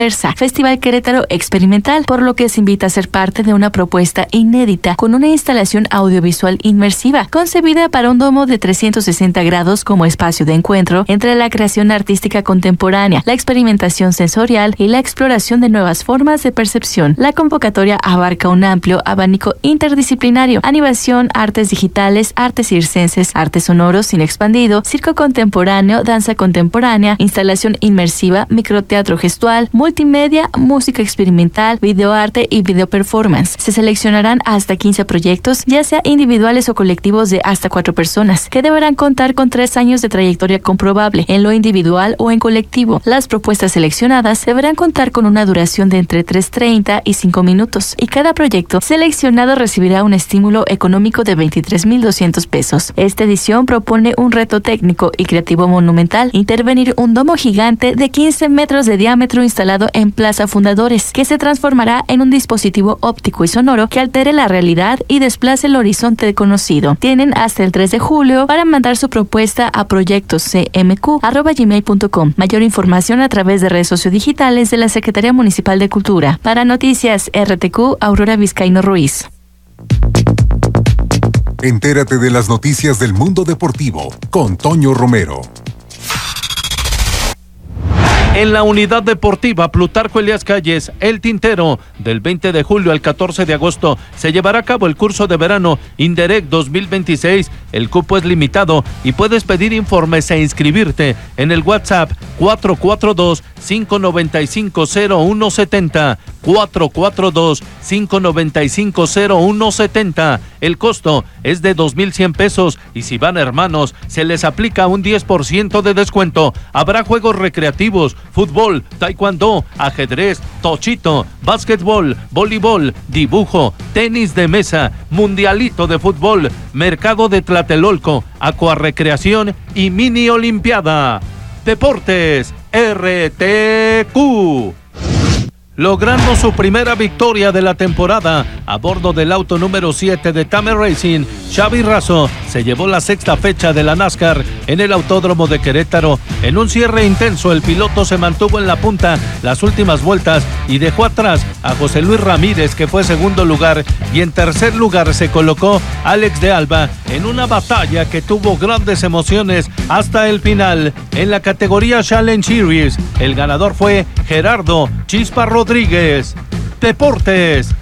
Festival Querétaro Experimental, por lo que se invita a ser parte de una propuesta inédita con una instalación audiovisual inmersiva, concebida para un domo de 360 grados como espacio de encuentro entre la creación artística contemporánea, la experimentación sensorial y la exploración de nuevas formas de percepción. La convocatoria abarca un amplio abanico interdisciplinario: animación, artes digitales, artes circenses, artes sonoros, cine expandido, circo contemporáneo, danza contemporánea, instalación inmersiva, microteatro gestual, multimedia, música experimental, videoarte y video performance. Se seleccionarán hasta 15 proyectos, ya sea individuales o colectivos de hasta 4 personas, que deberán contar con 3 años de trayectoria comprobable en lo individual o en colectivo. Las propuestas seleccionadas deberán contar con una duración de entre 3:30 y 5 minutos, y cada proyecto seleccionado recibirá un estímulo económico de 23,200 pesos. Esta edición propone un reto técnico y creativo monumental: intervenir un domo gigante de 15 metros de diámetro instalado en Plaza Fundadores, que se transformará en un dispositivo óptico y sonoro que altere la realidad y desplace el horizonte conocido. Tienen hasta el 3 de julio para mandar su propuesta a proyectoscmq@gmail.com. Mayor información a través de redes sociodigitales de la Secretaría Municipal de Cultura. Para Noticias RTQ, Aurora Vizcaíno Ruiz. Entérate de las noticias del mundo deportivo con Toño Romero. En la unidad deportiva Plutarco Elías Calles, El Tintero, del 20 de julio al 14 de agosto, se llevará a cabo el curso de verano Inderec 2026. El cupo es limitado y puedes pedir informes e inscribirte en el WhatsApp 442-595-0170, 442-595-0170. El costo es de 2,100 pesos y si van hermanos, se les aplica un 10% de descuento. Habrá juegos recreativos, fútbol, taekwondo, ajedrez, tochito, básquetbol, voleibol, dibujo, tenis de mesa, mundialito de fútbol, mercado de Tlatelolco, acuarrecreación y mini olimpiada. Deportes RTQ. Logrando su primera victoria de la temporada a bordo del auto número 7 de Tamer Racing, Xavi Razo se llevó la 6ª fecha de la NASCAR en el Autódromo de Querétaro. En un cierre intenso, el piloto se mantuvo en la punta las últimas vueltas y dejó atrás a José Luis Ramírez, que fue segundo lugar, y en tercer lugar se colocó Alex de Alba en una batalla que tuvo grandes emociones hasta el final. En la categoría Challenge Series, el ganador fue Gerardo Chispa Rodríguez. Deportes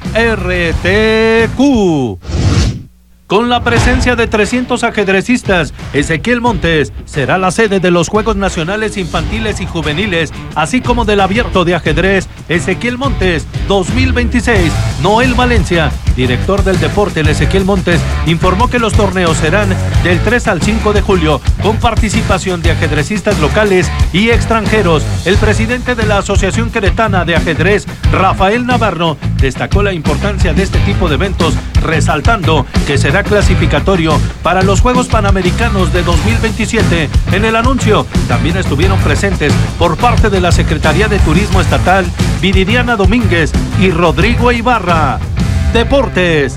RTQ. Con la presencia de 300 ajedrecistas, Ezequiel Montes será la sede de los Juegos Nacionales Infantiles y Juveniles, así como del Abierto de Ajedrez Ezequiel Montes 2026. Noel Valencia, director del deporte, el Ezequiel Montes, informó que los torneos serán del 3 al 5 de julio, con participación de ajedrecistas locales y extranjeros. El presidente de la Asociación Queretana de Ajedrez, Rafael Navarro, destacó la importancia de este tipo de eventos, resaltando que será clasificatorio para los Juegos Panamericanos de 2027. En el anuncio también estuvieron presentes por parte de la Secretaría de Turismo Estatal Viridiana Domínguez y Rodrigo Ibarra. Deportes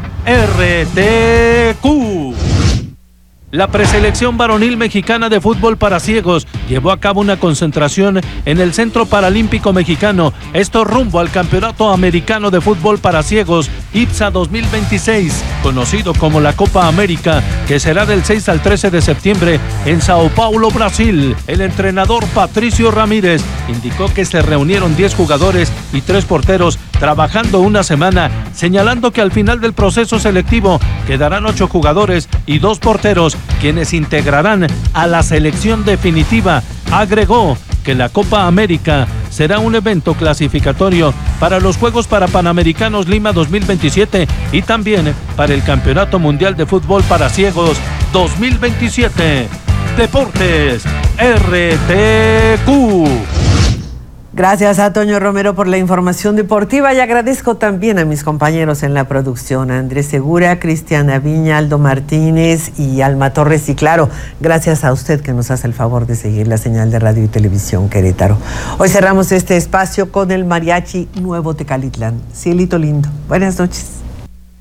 RTQ. La preselección varonil mexicana de fútbol para ciegos llevó a cabo una concentración en el Centro Paralímpico Mexicano, esto rumbo al Campeonato Americano de Fútbol para Ciegos IPSA 2026, conocido como la Copa América, que será del 6 al 13 de septiembre en Sao Paulo, Brasil. El entrenador Patricio Ramírez indicó que se reunieron 10 jugadores y 3 porteros trabajando una semana, señalando que al final del proceso selectivo quedarán 8 jugadores y 2 porteros, quienes integrarán a la selección definitiva. Agregó que la Copa América será un evento clasificatorio para los Juegos Panamericanos Lima 2027 y también para el Campeonato Mundial de Fútbol para Ciegos 2027. Deportes RTQ. Gracias a Toño Romero por la información deportiva y agradezco también a mis compañeros en la producción, Andrés Segura, Cristiana Viña, Aldo Martínez y Alma Torres. Y claro, gracias a usted que nos hace el favor de seguir la señal de Radio y Televisión Querétaro. Hoy cerramos este espacio con el Mariachi Nuevo Tecalitlán. Cielito lindo. Buenas noches.